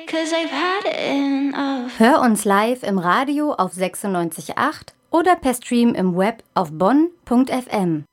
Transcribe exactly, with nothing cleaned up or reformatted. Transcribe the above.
'cause I've had enough. Hör uns live im Radio auf sechsundneunzig Komma acht oder per Stream im Web auf bonn punkt f m.